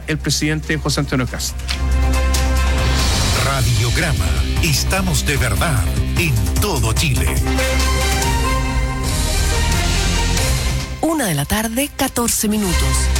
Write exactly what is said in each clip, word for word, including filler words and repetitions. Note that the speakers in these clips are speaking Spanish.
el presidente José Antonio Kast. Radiograma. Estamos de verdad en todo Chile. Una de la tarde, catorce minutos.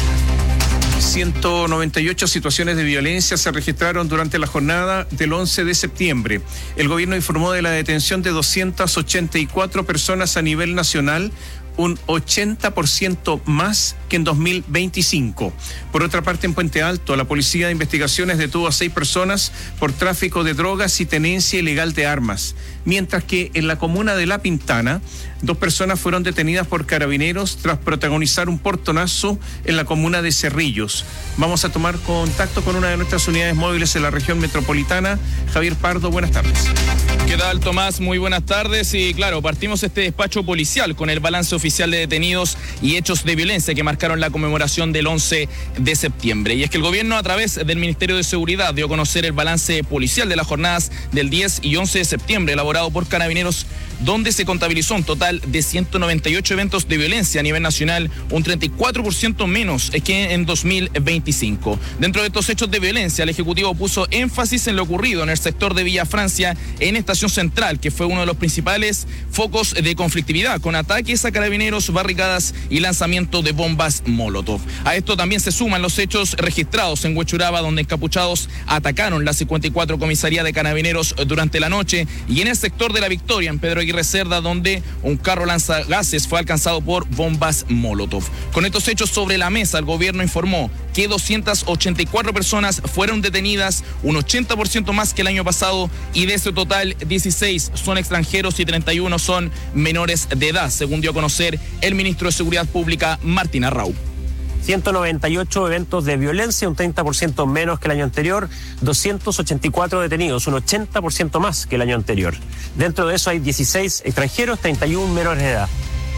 ciento noventa y ocho situaciones de violencia se registraron durante la jornada del once de septiembre. El gobierno informó de la detención de doscientas ochenta y cuatro personas a nivel nacional, un ochenta por ciento más que en dos mil veinticinco. Por otra parte, en Puente Alto, la Policía de Investigaciones detuvo a seis personas por tráfico de drogas y tenencia ilegal de armas, mientras que en la comuna de La Pintana, dos personas fueron detenidas por carabineros tras protagonizar un portonazo en la comuna de Cerrillos. Vamos a tomar contacto con una de nuestras unidades móviles en la región metropolitana. Javier Pardo, buenas tardes. ¿Qué tal, Tomás? Muy buenas tardes. Y claro, partimos este despacho policial con el balance oficial de detenidos y hechos de violencia que marcaron la conmemoración del once de septiembre. Y es que el gobierno, a través del Ministerio de Seguridad, dio a conocer el balance policial de las jornadas del diez y once de septiembre, elaborado por Carabineros, donde se contabilizó un total de ciento noventa y ocho eventos de violencia a nivel nacional, un treinta y cuatro por ciento menos que en dos mil veinticinco. Dentro de estos hechos de violencia, el Ejecutivo puso énfasis en lo ocurrido en el sector de Villa Francia, en Estación Central, que fue uno de los principales focos de conflictividad, con ataques a carabineros, barricadas y lanzamiento de bombas Molotov. A esto también se suman los hechos registrados en Huechuraba, donde encapuchados atacaron la cincuenta y cuatro Comisaría de Carabineros durante la noche, y en el sector de La Victoria, en Pedro Aguirre Cerda, donde un carro lanzagases fue alcanzado por bombas Molotov. Con estos hechos sobre la mesa, el gobierno informó que doscientas ochenta y cuatro personas fueron detenidas, un ochenta por ciento más que el año pasado, y de ese total, dieciséis son extranjeros y treinta y uno son menores de edad, según dio a conocer el ministro de Seguridad Pública, Martín Arrau. ciento noventa y ocho eventos de violencia, un treinta por ciento menos que el año anterior, doscientos ochenta y cuatro detenidos, un ochenta por ciento más que el año anterior. Dentro de eso hay dieciséis extranjeros, treinta y uno menores de edad.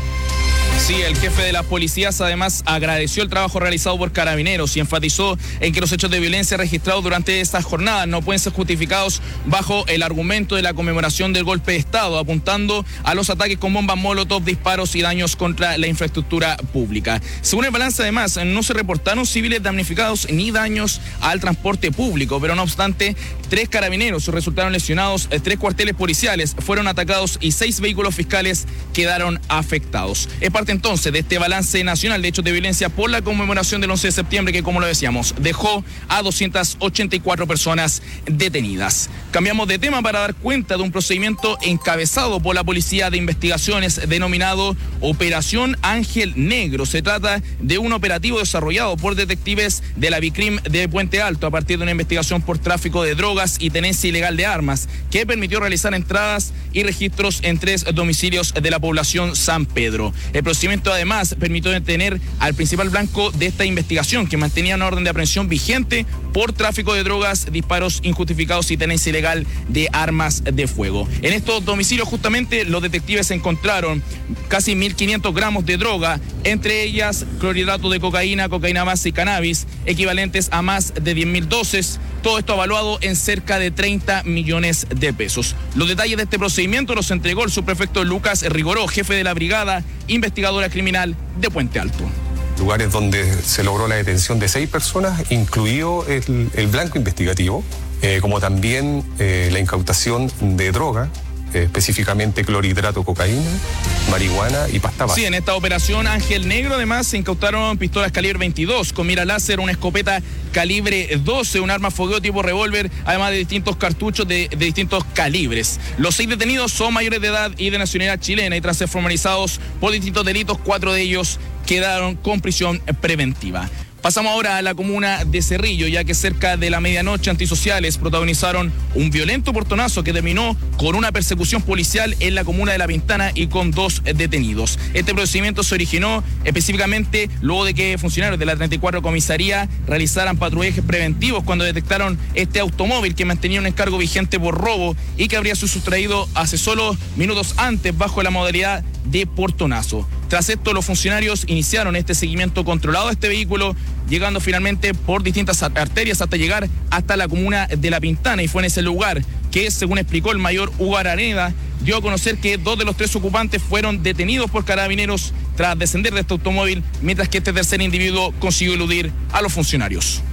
Sí, el jefe de las policías además agradeció el trabajo realizado por Carabineros y enfatizó en que los hechos de violencia registrados durante estas jornadas no pueden ser justificados bajo el argumento de la conmemoración del golpe de Estado, apuntando a los ataques con bombas Molotov, disparos y daños contra la infraestructura pública. Según el balance, además, no se reportaron civiles damnificados ni daños al transporte público, pero no obstante, tres carabineros resultaron lesionados, tres cuarteles policiales fueron atacados y seis vehículos fiscales quedaron afectados. Es parte entonces de este balance nacional de hechos de violencia por la conmemoración del once de septiembre, que, como lo decíamos, dejó a doscientas ochenta y cuatro personas detenidas. Cambiamos de tema para dar cuenta de un procedimiento encabezado por la Policía de Investigaciones denominado Operación Ángel Negro. Se trata de un operativo desarrollado por detectives de la Vicrim de Puente Alto a partir de una investigación por tráfico de drogas y tenencia ilegal de armas, que permitió realizar entradas y registros en tres domicilios de la población San Pedro. El procedimiento además permitió detener al principal blanco de esta investigación, que mantenía una orden de aprehensión vigente por tráfico de drogas, disparos injustificados y tenencia ilegal de armas de fuego. En estos domicilios justamente los detectives encontraron casi mil quinientos gramos de droga, entre ellas clorhidrato de cocaína, cocaína base y cannabis, equivalentes a más de diez mil dosis. Todo esto evaluado en cerca de treinta millones de pesos. Los detalles de este procedimiento los entregó el subprefecto Lucas Rigoró, jefe de la Brigada Investigadora Criminal de Puente Alto. Lugares donde se logró la detención de seis personas, incluido el, el blanco investigativo, eh, como también eh, la incautación de droga, eh, específicamente clorhidrato, cocaína, marihuana y pasta base. Sí, en esta operación Ángel Negro además se incautaron pistolas calibre veintidós con mira láser, una escopeta calibre doce, un arma fogueo tipo revólver, además de distintos cartuchos de, de distintos calibres. Los seis detenidos son mayores de edad y de nacionalidad chilena, y tras ser formalizados por distintos delitos, cuatro de ellos quedaron con prisión preventiva. Pasamos ahora a la comuna de Cerrillo, ya que cerca de la medianoche antisociales protagonizaron un violento portonazo que terminó con una persecución policial en la comuna de La Pintana y con dos detenidos. Este procedimiento se originó específicamente luego de que funcionarios de la treinta y cuatro Comisaría realizaran patrullajes preventivos cuando detectaron este automóvil que mantenía un encargo vigente por robo y que habría sido sustraído hace solo minutos antes bajo la modalidad de portonazo. Tras esto, los funcionarios iniciaron este seguimiento controlado a este vehículo, llegando finalmente por distintas arterias hasta llegar hasta la comuna de La Pintana, y fue en ese lugar que, según explicó el mayor Hugo Araneda, dio a conocer que dos de los tres ocupantes fueron detenidos por Carabineros tras descender de este automóvil, mientras que este tercer individuo consiguió eludir a los funcionarios.